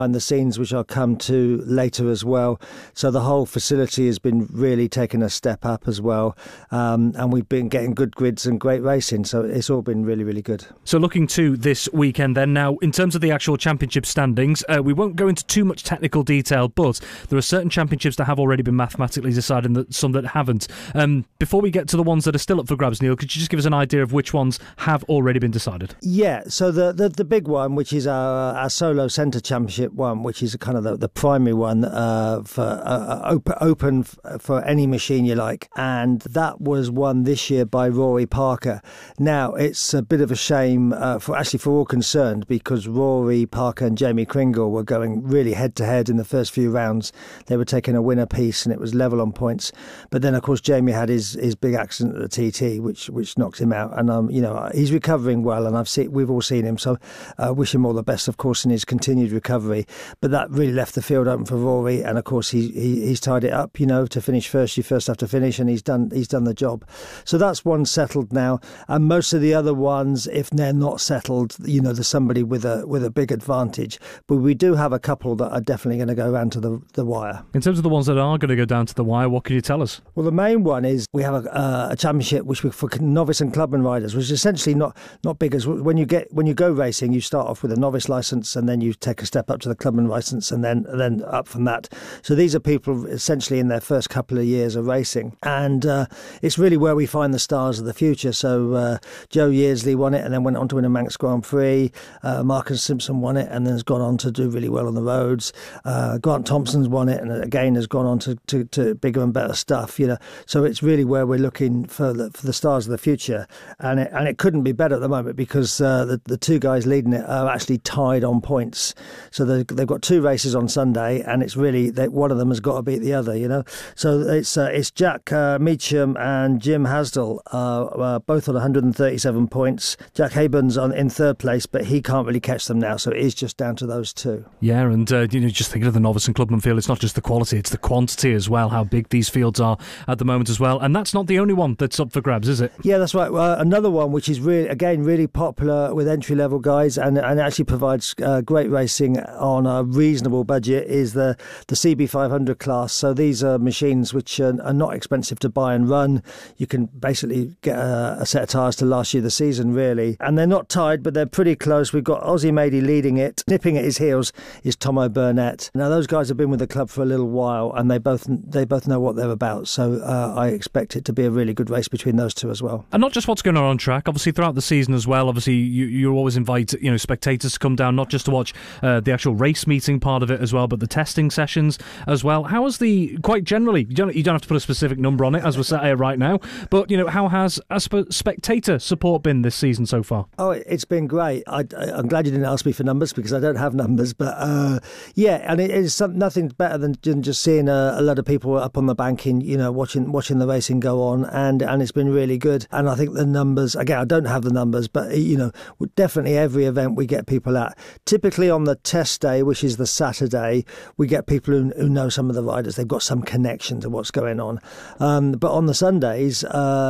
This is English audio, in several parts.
and the scenes which I'll come to later as well. So the whole facility has been really taking a step up as well, and we've been getting good grids and great racing, so it's all been really, really good. So looking to this weekend then, now in terms of the actual championship standings, we won't go into too much technical detail, but there are certain championships that have already been mathematically decided and some that haven't. Before we get to the ones that are still up for grabs, Neil, could you just give us an idea of which ones have already been decided? Yeah, so the big one, which is our Solo Centre Championship one, which is kind of the primary one for open for any machine you like, and that was won this year by Rory Parker. Now it's a bit of a shame for all concerned, because Rory Parker and Jamie Kringle were going really head to head in the first few rounds. They were taking a winner piece and it was level on points, but then of course Jamie had his big accident at the TT which knocked him out, and he's recovering well, and we've all seen him, so wish him all the best of course in his continued recovery. But that really left the field open for Rory, and of course he's tied it up, to finish first. You first have to finish, and he's done the job. So that's one settled now, and most of the other ones, if they're not settled, there's somebody with a big advantage. But we do have a couple that are definitely going to go around to the wire. In terms of the ones that are going to go down to the wire, what can you tell us? Well, the main one is we have a championship which we for novice and clubman riders, which is essentially not big as when you go racing, you start off with a novice licence and then you take a step up to the clubman licence and then up from that. So these are people essentially in their first couple of years of racing, and it's really where we find the stars of the future. So Joe Yearsley won it and then went on to win a Manx Grand Prix. Marcus Simpson won it and then has gone on to do really well on the roads. Grant Thompson's won it and again has gone on to bigger and better stuff. So it's really where we're looking for the stars of the future, and it couldn't be better at the moment, because the two guys leading it are actually tied on points. So they've got two races on Sunday, and it's really one of them has got to beat the other. So it's Jack Meacham and Jim Hasdell, both on 137 points. Jack Hayburn's in third place, but he can't really catch them now, so it is just down to those two. Yeah, and just thinking of the novice and clubman field, it's not just the quality, it's the quantity as well, how big these fields are at the moment as well. And that's not the only one that's up for grabs, is it? Yeah, that's right. Another one which is really popular with entry-level guys and actually provides great racing on a reasonable budget is the CB500 class. So these are machines which are not expensive to buy and run. You can basically get a set of tyres to last you the season, really. And they're not tied, but they're pretty close. We've got Ozzy Mady leading it. Nipping at his heels is Tomo Burnett. Now, those guys have been with the club for a little while, and they both know what they're about. So I expect it to be a really good race between those two as well. And not just what's going on track, obviously throughout the season as well. Obviously, you always invite spectators to come down, not just to watch the actual race meeting part of it as well, but the testing sessions as well. How has quite generally, you don't have to put a specific number on it as we're sat here right now, but how has spectator support been this season so far? Oh, it's been great. I'm glad you didn't ask me for numbers, because I don't have numbers, but and it is nothing better than just seeing a lot of people up on the banking, watching the racing go on, and it's been really good. And I think the numbers, again, I don't have the numbers, but definitely every event we get people at. Typically on the test day, which is the Saturday, we get people who know some of the riders. They've got some connection to what's going on. But on the Sundays,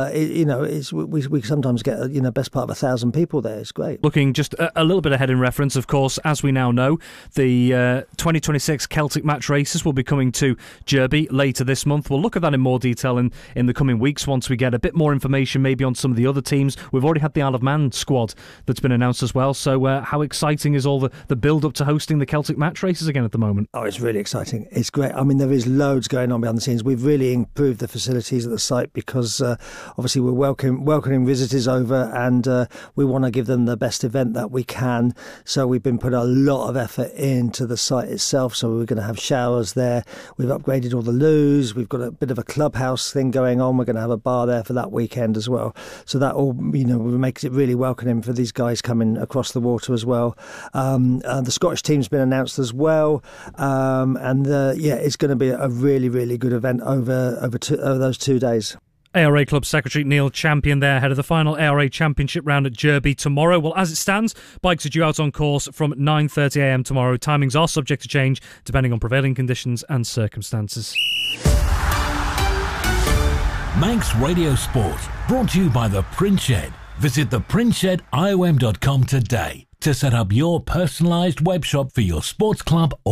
we sometimes get best part of 1,000 people there. It's great. Looking just a little bit ahead in reference, of course, as we now know, the 2026 Celtic Match races will be coming to Derby later this month. We'll look at that in more detail in the coming weeks once we get a bit more information maybe on some of the other teams. We've already had the Isle of Man squad that's been announced as well. So how exciting is all the build-up to hosting the Celtic Match races again at the moment? Oh, it's really exciting. It's great. I mean, there is loads going on behind the scenes. We've really improved the facilities at the site because obviously we're welcoming visitors over, and we want to give them the best event that we can. So we've been putting a lot of effort into the site itself. So we're going to have showers there. We've upgraded all the loos. We've got a bit of a clubhouse thing going on. We're going to have a bar there for that weekend as well. So that all, makes it really welcoming for these guys coming across the water as well. The Scottish team's been announced as well. It's going to be a really, really good event over those 2 days. ARA Club Secretary Neil Champion there, ahead of the final ARA Championship round at Derby tomorrow. Well, as it stands, bikes are due out on course from 9:30am tomorrow. Timings are subject to change depending on prevailing conditions and circumstances. Manx Radio Sport, brought to you by the Print Shed. Visit theprintshediom.com today. to set up your personalised web shop for your sports club